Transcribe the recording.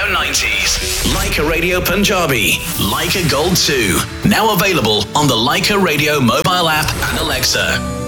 90s. Leica Radio Punjabi. Leica Gold 2. Now available on the Leica Radio mobile app and Alexa.